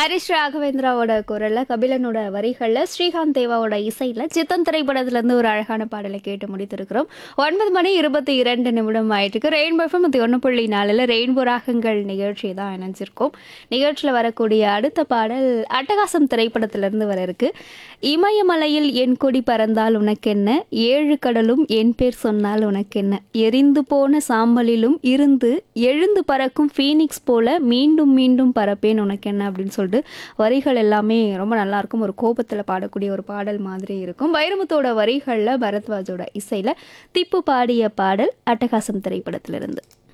ஹரிஷ் ராகவேந்திராவோட குரல்ல, கபிலனோட வரிகள்ல, ஸ்ரீகாந்த் தேவாவோட இசையில, சித்தம் திரைப்படத்திலிருந்து ஒரு அழகான பாடலை கேட்டு முடித்திருக்கிறோம். 9 மணி 22 நிமிடம் ஆயிட்டுருக்கு. ரெயின்போ எஃப்எம் 101.4ல ரெயின்போ ராகங்கள் நிகழ்ச்சி தான் இணைஞ்சிருக்கோம். நிகழ்ச்சியில் வரக்கூடிய அடுத்த பாடல் அட்டகாசம் திரைப்படத்திலிருந்து வர இருக்கு. இமயமலையில் என் கொடி பறந்தால் உனக்கென்ன, ஏழு கடலும் என் பேர் சொன்னால் உனக்கென்ன, எரிந்து போன சாம்பலிலும் இருந்து எழுந்து பறக்கும் ஃபீனிக்ஸ் போல மீண்டும் மீண்டும் பறப்பேன் உனக்கென்ன அப்படின்னு சொல்லிட்டு வரிகள் எல்லாமே ரொம்ப நல்லா இருக்கும். ஒரு கோபத்தில் பாடக்கூடிய ஒரு பாடல் மாதிரி இருக்கும். வைரமுத்தோட வரிகளில் பரத்வாஜோட இசையில் திப்பு பாடிய பாடல் அட்டகாசம் திரைப்படத்திலிருந்து.